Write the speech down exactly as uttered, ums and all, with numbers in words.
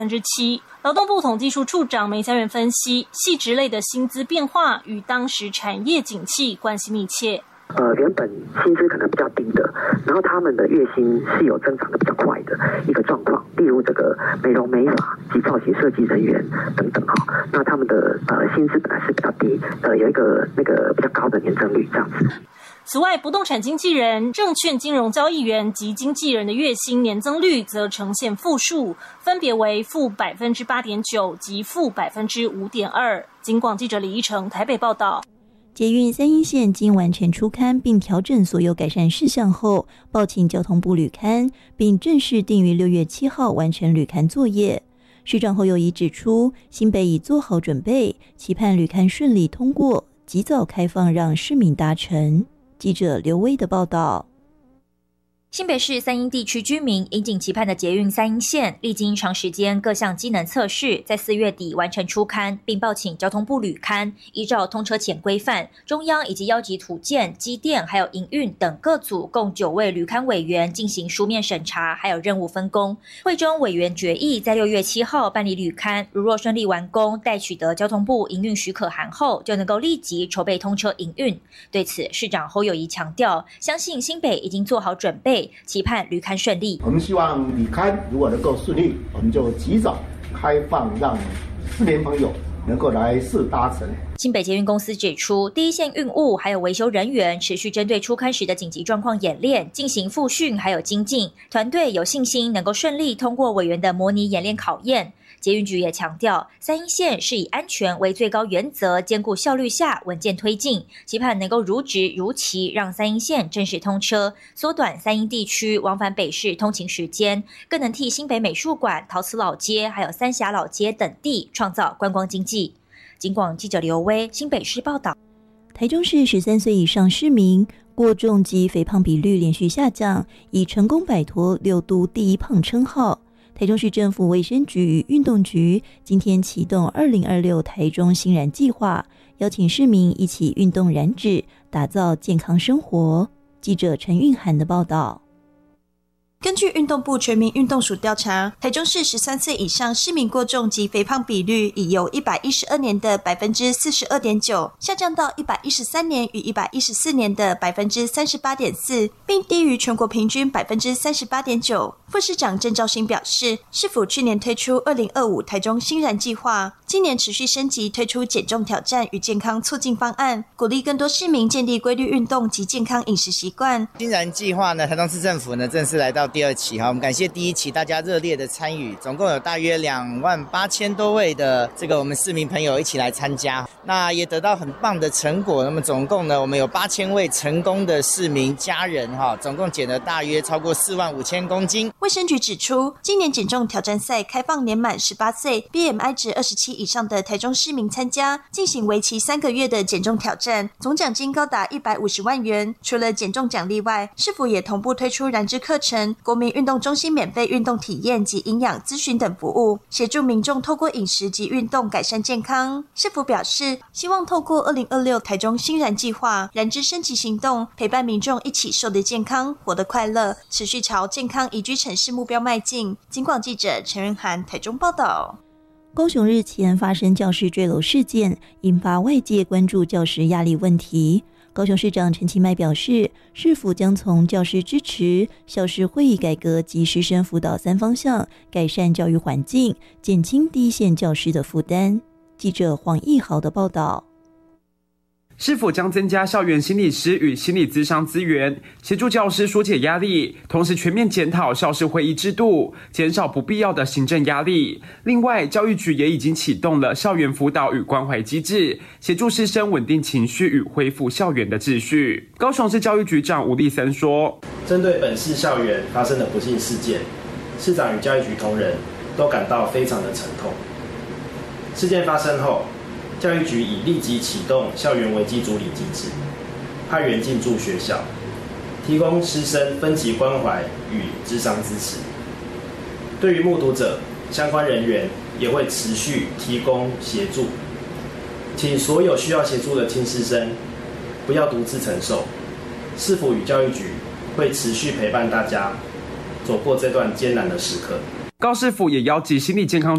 百分之七。劳动部统计处处长梅三元分析，系职类的薪资变化与当时产业景气关系密切。 呃，原本薪资可能比较低的，然后他们的月薪是有增长的比较快的一个状况，例如这个美容美发及造型设计人员等等哈，那他们的呃薪资本来是比较低，呃有一个那个比较高的年增率这样子。 此外，不动产经纪人、证券金融交易员及经纪人的月薪年增率则呈现负数，分别为负百分之八点九及负百分之五点二。警广记者李依成台北报道。 捷运三鶯线经完全初勘并调整所有改善事项后，报请交通部履勘，并正式定于六月七号完成履勘作业。市长侯友宜指出，新北已做好准备，期盼履勘顺利通过，及早开放让市民搭乘。记者刘威的报道。 新北市三鶯地区居民引颈期盼的捷运三鶯线，历经长时间各项机能测试，在四月底完成初勘，并报请交通部履勘，依照通车前规范，中央以及邀集土建、机电还有营运等各组共九位履勘委员进行书面审查，还有任务分工。会中委员决议在六月七号办理履勘，如若顺利完工，待取得交通部营运许可函后，就能够立即筹备通车营运。对此，市长侯友宜强调，相信新北已经做好准备，期盼履勘顺利。 我们希望履勘如果能够顺利，我们就及早开放，让市民朋友能够来试搭乘。 新北捷运公司指出，第一线运务还有维修人员持续针对初勘时的紧急状况演练进行复训还有精进，团队有信心能够顺利通过委员的模拟演练考验。捷运局也强调，三鶯线是以安全为最高原则，兼顾效率下稳健推进，期盼能够如职如期让三鶯线正式通车，缩短三鶯地区往返北市通勤时间，更能替新北美术馆、陶瓷老街还有三峡老街等地创造观光经济。警广记者刘威新北市报道。 台中市十三岁以上市民过重及肥胖比率连续下降，已成功摆脱六都第一胖称号。台中市政府卫生局与运动局今天启动二零二六台中新燃计划，邀请市民一起运动燃脂，打造健康生活。记者陈韵涵的报道。 根据运动部全民运动署调查，台中市十三岁以上市民过重及肥胖比率已由一百一十二年的 百分之四十二点九 下降到一百一十三年与一百一十四年的 百分之三十八点四， 并低于全国平均 百分之三十八点九。副市长郑肇兴表示，市府去年推出二零二五台中新燃计划，今年持续升级推出减重挑战与健康促进方案，鼓励更多市民建立规律运动及健康饮食习惯。 新燃计划呢，台中市政府呢正式来到第二期哈，我们感谢第一期大家热烈的参与，总共有大约两万八千多位的这个我们市民朋友一起来参加，那也得到很棒的成果。那么总共呢，我们有八千位成功的市民家人哈，总共减了大约超过四万五千公斤。 卫生局指出，今年减重挑战赛开放年满十八岁 B M I 值二十七以上的台中市民参加，进行为期三个月的减重挑战，总奖金高达一百五十万元。除了减重奖励外，市府也同步推出燃脂课程、国民运动中心免费运动体验及营养咨询等服务，协助民众透过饮食及运动改善健康。市府表示，希望透过二零二六台中新燃计划燃脂升级行动，陪伴民众一起瘦得健康、活得快乐，持续朝健康宜居城市目标迈进。警广记者陈仁涵台中报道。 高雄日前发生教师坠楼事件，引发外界关注教师压力问题。高雄市长陈其迈表示，市府将从教师支持、校事会议改革及师生辅导三方向，改善教育环境，减轻第一线教师的负担。记者黄义豪的报道。 市府将增加校园心理师与心理咨商资源，协助教师疏解压力，同时全面检讨校事会议制度，减少不必要的行政压力。另外，教育局也已经启动了校园辅导与关怀机制，协助师生稳定情绪与恢复校园的秩序。高雄市教育局长吴立森说， 针对本市校园发生的不幸事件，市长与教育局同仁都感到非常的沉痛。事件发生后，教育局已立即启动校园危机处理机制，派员进驻学校，提供师生分级关怀与諮商支持。对于目睹者，相关人员也会持续提供协助。请所有需要协助的亲师生不要独自承受，市府与教育局会持续陪伴大家走过这段艰难的时刻。 高市府也邀集心理健康